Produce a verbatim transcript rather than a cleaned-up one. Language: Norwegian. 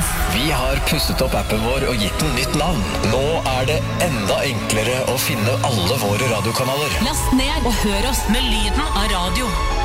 iTunes. Vi har pusset opp appen vår og gitt den nytt navn. Nå er det enda enklere å finne alle våre radiokanaler. Last ned og hør oss med lyden av radio.